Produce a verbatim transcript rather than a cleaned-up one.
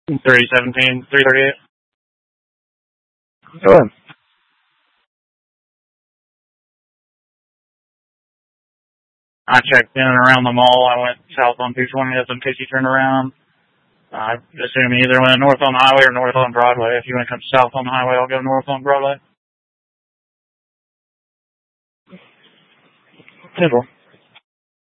three seventeen, three thirty-eight. Go ahead. I checked in and around the mall. I went south on two twenty up in Casey turned around. I assume you either went north on the highway or north on Broadway. If you want to come south on the highway, I'll go north on Broadway. Simple.